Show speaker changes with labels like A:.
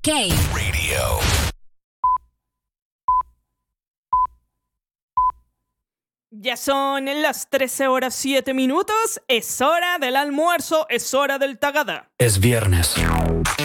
A: Radio.
B: Ya son las 13:07. Es hora del almuerzo, es hora del tagada.
A: Es viernes.